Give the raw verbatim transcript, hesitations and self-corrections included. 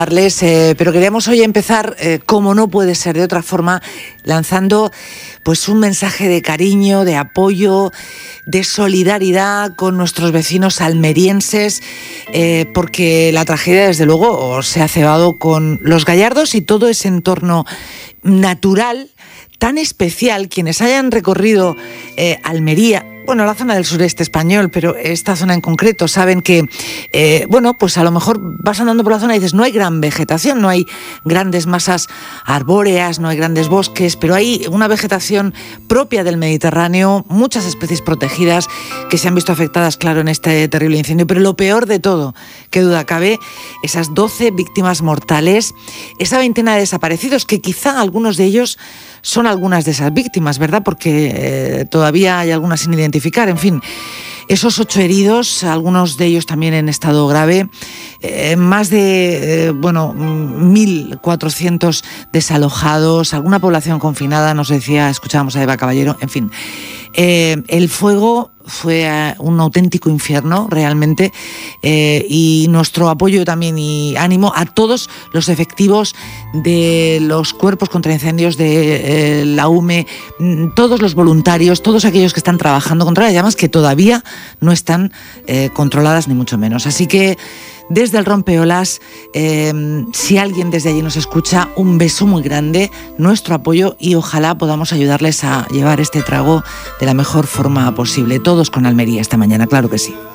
Eh, pero queríamos hoy empezar, eh, como no puede ser de otra forma, lanzando pues un mensaje de cariño, de apoyo, de solidaridad con nuestros vecinos almerienses, eh, porque la tragedia, desde luego, se ha cebado con los Gallardos y todo ese entorno natural tan especial. Quienes hayan recorrido eh, Almería, bueno, la zona del sureste español, pero esta zona en concreto, saben que, eh, bueno, pues a lo mejor vas andando por la zona y dices, no hay gran vegetación, no hay grandes masas arbóreas, no hay grandes bosques, pero hay una vegetación propia del Mediterráneo, muchas especies protegidas que se han visto afectadas, claro, en este terrible incendio. Pero lo peor de todo, qué duda cabe, esas doce víctimas mortales, esa veintena de desaparecidos, que quizá algunos de ellos son algunas de esas víctimas, ¿verdad? Porque eh, todavía hay algunas sin identificar, en fin. Esos ocho heridos, algunos de ellos también en estado grave, eh, más de, eh, bueno, mil cuatrocientos desalojados, alguna población confinada, nos decía, escuchábamos a Eva Caballero, en fin. Eh, el fuego fue eh, un auténtico infierno, realmente, eh, y nuestro apoyo también y ánimo a todos los efectivos de los cuerpos contra incendios de eh, la U M E, todos los voluntarios, todos aquellos que están trabajando contra las llamas, que todavía no están eh, controladas, ni mucho menos. Así que desde el Rompeolas, eh, si alguien desde allí nos escucha, un beso muy grande, nuestro apoyo, y ojalá podamos ayudarles a llevar este trago de la mejor forma posible. Todos con Almería esta mañana, claro que sí.